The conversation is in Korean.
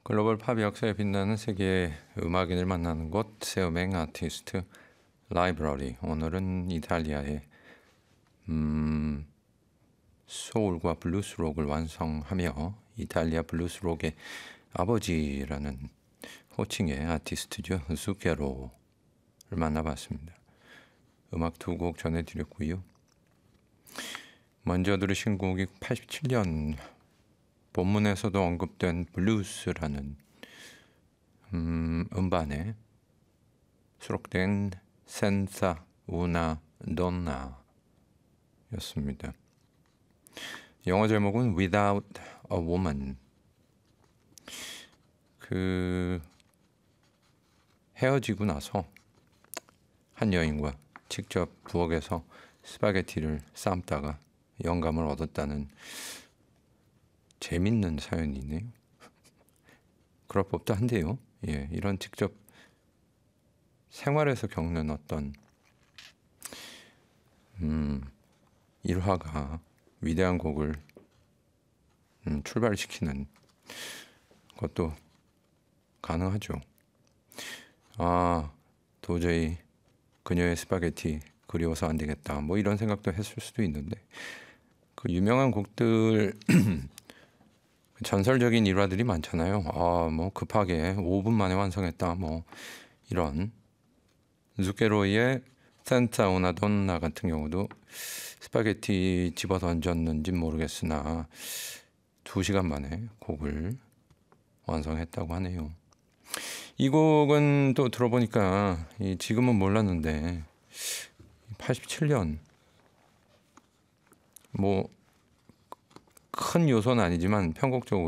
글로벌 팝 역사에 빛나는 세계의 음악인을 만나는 곳 세우맹 아티스트 라이브러리. 오늘은 이탈리아의 소울과 블루스록을 완성하며 이탈리아 블루스록의 아버지라는 호칭의 아티스트죠. zucchero를 만나봤습니다. 음악 두 곡 전해드렸고요. 먼저 들으신 곡이 87년 본문에서도 언급된 블루스라는 음반에 수록된 Senza una donna 였습니다. 영어 제목은 Without a Woman. 헤어지고 나서 한 여인과 직접 부엌에서 스파게티를 삶다가 영감을 얻었다는 재밌는 사연이네요. 그럴 법도 한데요. 이런 직접 생활에서 겪는 어떤 일화가 위대한 곡을 출발시키는 것도 가능하죠. 도저히 그녀의 스파게티 그리워서 안 되겠다. 뭐 이런 생각도 했을 수도 있는데 그 유명한 곡들 전설적인 일화들이 많잖아요. 뭐 급하게 5분 만에 완성했다. 뭐 이런 zucchero의 Senza una donna 같은 경우도 스파게티 집어 던졌는지 모르겠으나 2시간 만에 곡을 완성했다고 하네요. 이 곡은 또 들어보니까 지금은 몰랐는데 87년 뭐 큰 요소는 아니지만 편곡적으로